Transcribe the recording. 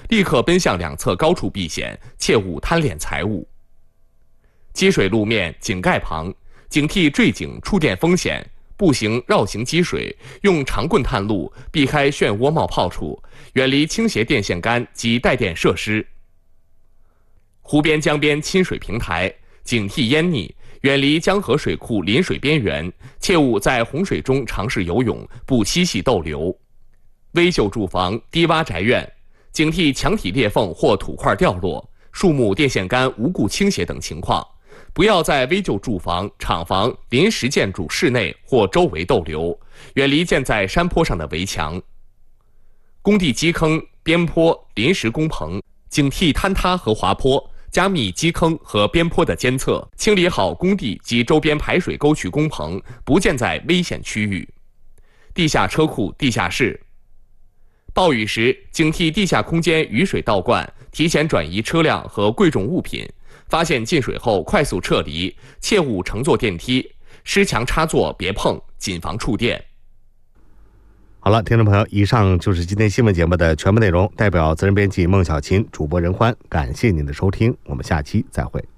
立刻奔向两侧高处避险，切勿贪敛财物。积水路面井盖旁，警惕坠井触电风险，步行绕行积水，用长棍探路，避开漩涡冒泡处，远离倾斜电线杆及带电设施。湖边江边亲水平台，警惕淹溺，远离江河水库临水边缘，切勿在洪水中尝试游泳，不嬉戏逗留。危旧住房、低洼宅院，警惕墙体裂缝或土块掉落、树木、电线杆无故倾斜等情况。不要在危旧住房、厂房、临时建筑室内或周围逗留，远离建在山坡上的围墙。工地基坑、边坡、临时工棚，警惕坍塌和滑坡，加密基坑和边坡的监测，清理好工地及周边排水沟渠工棚，不建在危险区域。地下车库、地下室。暴雨时，警惕地下空间雨水倒灌，提前转移车辆和贵重物品。发现进水后快速撤离，切勿乘坐电梯，施墙插座别碰，谨防触电。 好了，听众朋友，以上就是今天新闻节目的全部内容。代表责任编辑孟小琴，主播任欢，感谢您的收听，我们下期再会。